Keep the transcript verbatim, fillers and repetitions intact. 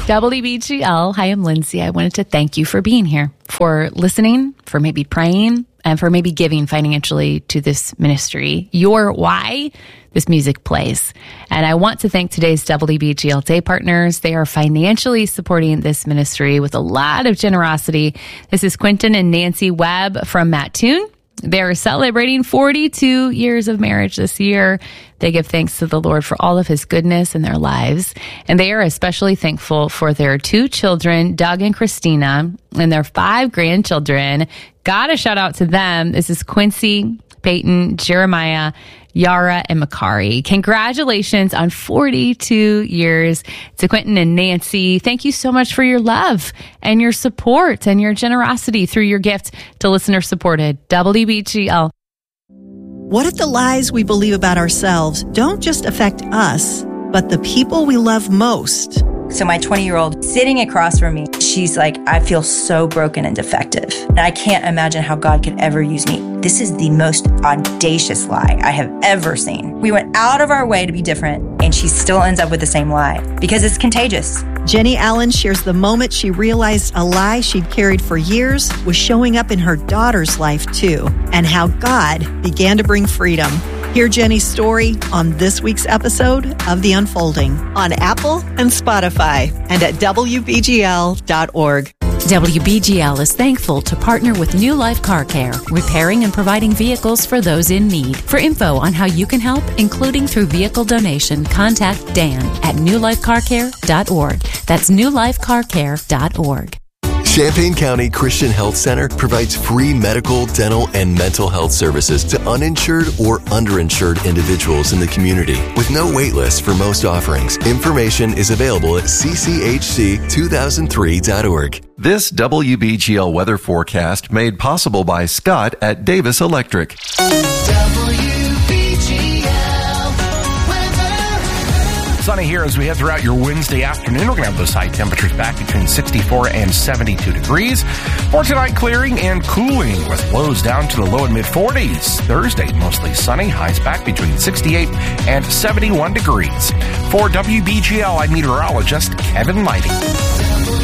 W B G L, hi, I'm Lindsay. I wanted to thank you for being here, for listening, for maybe praying, and for maybe giving financially to this ministry. You're why this music plays. And I want to thank today's W B G L Day partners. They are financially supporting this ministry with a lot of generosity. This is Quentin and Nancy Webb from Mattoon. They're celebrating forty-two years of marriage this year. They give thanks to the Lord for all of his goodness in their lives. And they are especially thankful for their two children, Doug and Christina, and their five grandchildren. Got a shout out to them. This is Quincy, Peyton, Jeremiah, Yara, and Makari. Congratulations on forty-two years to Quentin and Nancy. Thank you so much for your love and your support and your generosity through your gift to listener-supported W B G L. What if the lies we believe about ourselves don't just affect us, but the people we love most? So my twenty-year-old sitting across from me, she's like, I feel so broken and defective. And I can't imagine how God could ever use me. This is the most audacious lie I have ever seen. We went out of our way to be different, and she still ends up with the same lie because it's contagious. Jenny Allen shares the moment she realized a lie she'd carried for years was showing up in her daughter's life too, and how God began to bring freedom. Hear Jenny's story on this week's episode of The Unfolding on Apple and Spotify and at W B G L dot org. W B G L is thankful to partner with New Life Car Care, repairing and providing vehicles for those in need. For info on how you can help, including through vehicle donation, contact Dan at new life car care dot org. That's new life car care dot org. Champaign County Christian Health Center provides free medical, dental, and mental health services to uninsured or underinsured individuals in the community with no wait list for most offerings. Information is available at c c h c two thousand three dot org. This W B G L weather forecast made possible by Scott at Davis Electric. Sunny here as we head throughout your Wednesday afternoon. We're going to have those high temperatures back between sixty-four and seventy-two degrees. For tonight, clearing and cooling with lows down to the low and mid forties. Thursday, mostly sunny. Highs back between sixty-eight and seventy-one degrees. For W B G L, I'm meteorologist Kevin Lighting.